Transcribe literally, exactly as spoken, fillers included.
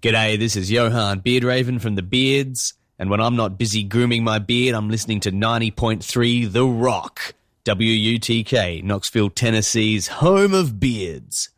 G'day, this is Johan Beardraven from The Beards, and when I'm not busy grooming my beard, I'm listening to ninety point three The Rock, W U T K, Knoxville, Tennessee's home of beards.